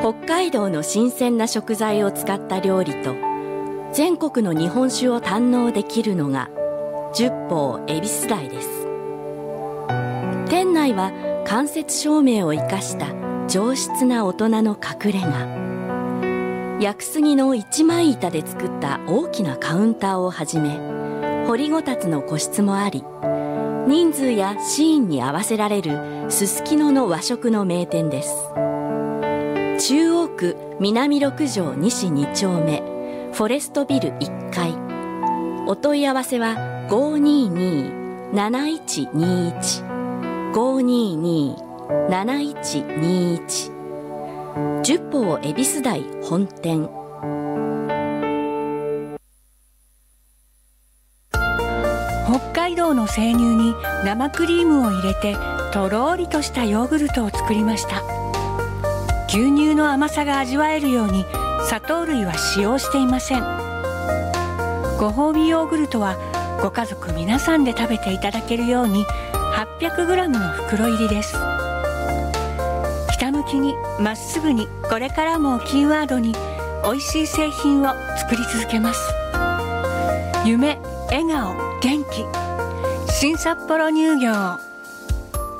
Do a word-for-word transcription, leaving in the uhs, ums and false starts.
北海道の新鮮な食材を使った料理と全国の日本酒を堪能できるのが十方恵比寿台です。店内は間接照明を生かした上質な大人の隠れ家、屋久杉の一枚板で作った大きなカウンターをはじめ、掘りごたつの個室もあり、人数やシーンに合わせられるすすきのの和食の名店です。中央区南六条西に丁目フォレストビルいっかい。お問い合わせは ごーにーにー なないちにーいち ごーにーにー なないちにーいち。十方恵比寿台本店。 北海道の生乳に生クリームを入れてとろーりとしたヨーグルトを作りました。牛乳の甘さが味わえるように砂糖類は使用していません。ご褒美ヨーグルトはご家族皆さんで食べていただけるように はっぴゃくグラム の袋入りです。ひたむきにまっすぐに、これからもキーワードに美味しい製品を作り続けます。夢、笑顔、元気、新札幌乳業。